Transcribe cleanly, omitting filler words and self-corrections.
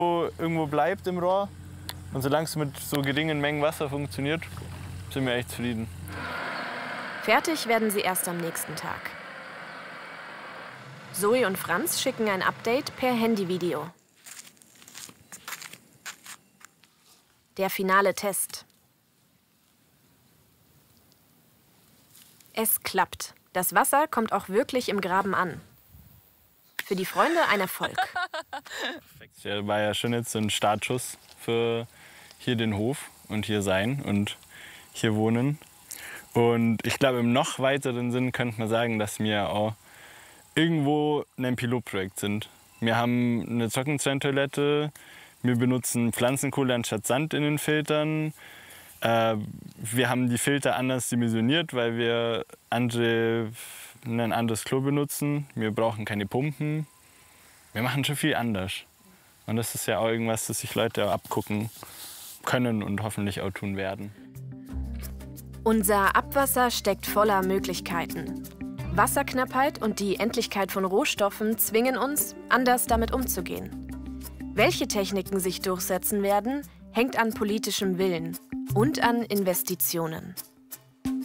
irgendwo bleibt im Rohr. Und solange es mit so geringen Mengen Wasser funktioniert, sind wir echt zufrieden. Fertig werden sie erst am nächsten Tag. Zoe und Franz schicken ein Update per Handyvideo. Der finale Test. Es klappt. Das Wasser kommt auch wirklich im Graben an. Für die Freunde ein Erfolg. Das war ja schon jetzt so ein Startschuss für hier den Hof und hier sein und hier wohnen. Und ich glaube, im noch weiteren Sinn könnte man sagen, dass wir auch irgendwo ein Pilotprojekt sind. Wir haben eine Trockentrenntoilette, wir benutzen Pflanzenkohle anstatt Sand in den Filtern. Wir haben die Filter anders dimensioniert, weil wir ein anderes Klo benutzen. Wir brauchen keine Pumpen. Wir machen schon viel anders. Und das ist ja auch irgendwas, das sich Leute auch abgucken können und hoffentlich auch tun werden. Unser Abwasser steckt voller Möglichkeiten. Wasserknappheit und die Endlichkeit von Rohstoffen zwingen uns, anders damit umzugehen. Welche Techniken sich durchsetzen werden, hängt an politischem Willen und an Investitionen.